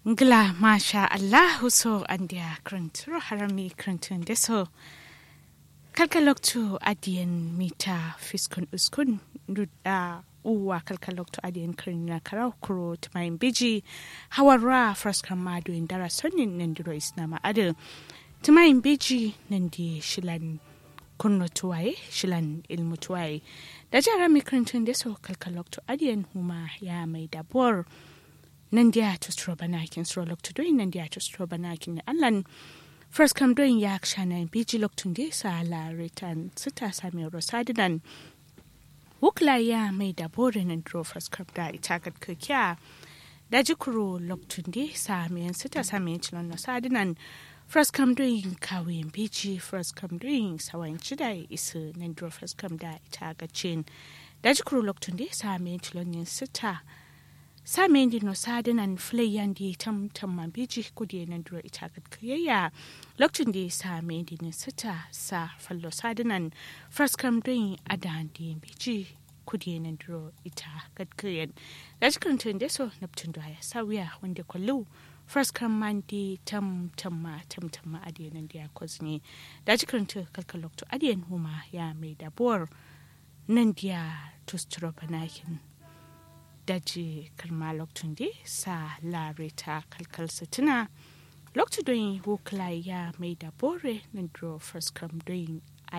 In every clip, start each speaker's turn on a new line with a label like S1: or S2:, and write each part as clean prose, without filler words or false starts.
S1: Ngla masha Allah so andia kranturo harami krantun deso kalkaloktu adien mita fiskun uskun duda uwa kalkaloktu adien krina karau kuro tumain biji hawara fraskar madu indara sonin nandiro isnama adu tumain biji nandi shilan kunno tuwaye shilan ilmu tuwaye da jara mi krantun deso kalkaloktu adien huma ya mai dabor nan dia to stro banakin stro lok to doing nan dia to stro banakin allan first come doing yak shana biji lok tunde sa la return sita sami rosadinan wukla ya mai da borin and dro first come da ita kad kya da jikuru lok tunde sami sita sami chilon rosadinan first come doing kawin biji first come doing sawan chidai isu nan dro first come da ita gachin da jikuru lok tunde sami chilon sita Same di no sadinan flayan di tam mambiji kudi nan duro ita kayaya lokacin da same di ne sita sa fallo sadinan first come doing adan di biji kudi nan duro ita kayan da cikin tun da so naptun da ya sawiya wanda kullu first come man di tam adiyan da ya kozni da cikin tun kalkalokto adiyan huma ya mai dabor nan dia to stropanakin daji kalma loktun di sa lareta kalkal satina loktu doyin wukla ya mai da bore na dro first come doyin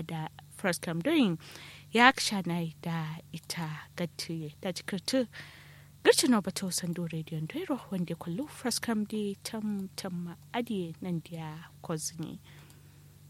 S1: ya kshana da ita gatti da jikartu girci no bato sando radio ndero wanda kullu first come di tam adiye nan dia kozni